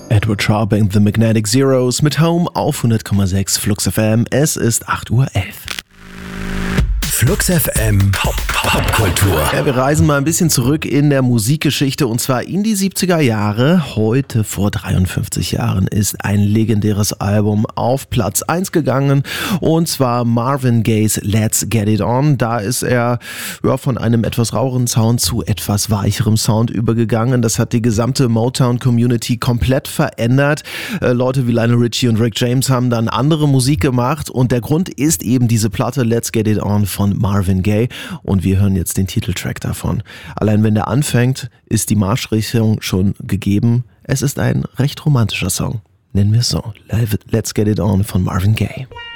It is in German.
Edward Sharp and the Magnetic Zeros mit Home auf 100,6 Flux FM. Es ist 8:11 Uhr. Flux FM Popkultur. Ja, wir reisen mal ein bisschen zurück in der Musikgeschichte und zwar in die 70er Jahre. Heute vor 53 Jahren ist ein legendäres Album auf Platz 1 gegangen und zwar Marvin Gaye's Let's Get It On. Da ist er von einem etwas raueren Sound zu etwas weicherem Sound übergegangen. Das hat die gesamte Motown-Community komplett verändert. Leute wie Lionel Richie und Rick James haben dann andere Musik gemacht und der Grund ist eben diese Platte Let's Get It On von Marvin Gaye und wir hören jetzt den Titeltrack davon. Allein wenn der anfängt, ist die Marschrichtung schon gegeben. Es ist ein recht romantischer Song. Nennen wir es so. Let's Get It On von Marvin Gaye.